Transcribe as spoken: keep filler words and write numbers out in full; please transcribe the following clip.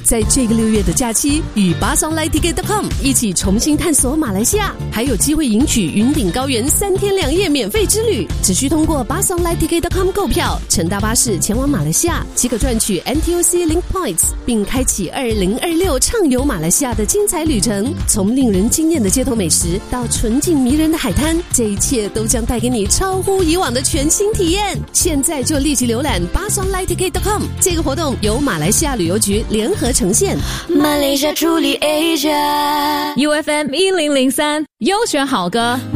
在这个六月的假期，与巴桑 Light Ticket 点 com 一起重新探索马来西亚，还有机会赢取云顶高原三天两夜免费之旅。只需通过巴桑 Light Ticket 点 com 购票，乘搭巴士前往马来西亚，即可赚取 N T U C Link Points， 并开启二零二六畅游马来西亚的精彩旅程。从令人惊艳的街头美食到纯净迷人的海滩，这一切都将带给你超乎以往的全新体验。现在就立即浏览巴桑 Light Ticket 点 com， 这个活动由马来西亚旅游局联合呈现。 马来西亚truly Asia U F M 一零零三优选好歌。